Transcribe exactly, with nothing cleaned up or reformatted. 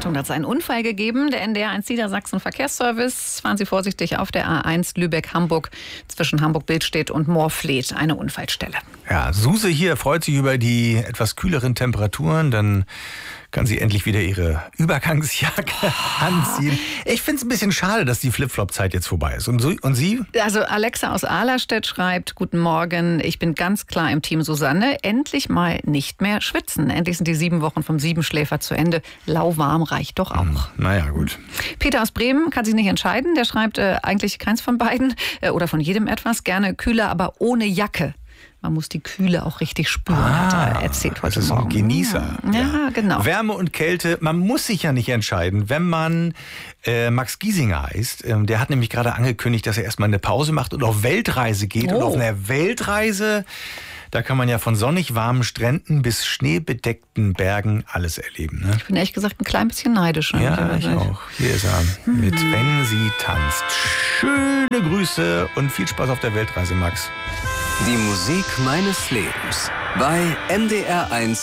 Stunde hat es einen Unfall gegeben. Der N D R eins Niedersachsen Verkehrsservice. Fahren Sie vorsichtig auf der A eins Lübeck-Hamburg zwischen Hamburg-Billstedt und Moorfleet. Eine Unfallstelle. Ja, Suse hier freut sich über die etwas kühleren Temperaturen. Dann kann sie endlich wieder ihre Übergangsjacke anziehen. Ich finde es ein bisschen schade, dass die Flipflop-Zeit jetzt vorbei ist. Und, so, und Sie? Also Alexa aus Ahlerstedt schreibt, guten Morgen, ich bin ganz klar im Team Susanne. Endlich mal nicht mehr schwitzen. Endlich sind die sieben Wochen vom Siebenschläfer zu Ende. Lauwarm reicht doch auch. Hm, naja, gut. Peter aus Bremen kann sich nicht entscheiden. Der schreibt äh, eigentlich keins von beiden äh, oder von jedem etwas. Gerne kühler, aber ohne Jacke. Man muss die Kühle auch richtig spüren, ah, hat er erzählt heute das ist Morgen. Ein Genießer. Ja, ja, genau. Wärme und Kälte, man muss sich ja nicht entscheiden. Wenn man äh, Max Giesinger heißt, ähm, der hat nämlich gerade angekündigt, dass er erstmal eine Pause macht und auf Weltreise geht. Oh. Und auf einer Weltreise, da kann man ja von sonnig warmen Stränden bis schneebedeckten Bergen alles erleben. Ne? Ich bin ehrlich gesagt ein klein bisschen neidisch. Ja, ich auch. Hier ist er mit Mhm. Wenn sie tanzt. Schöne Grüße und viel Spaß auf der Weltreise, Max. Die Musik meines Lebens bei N D R eins.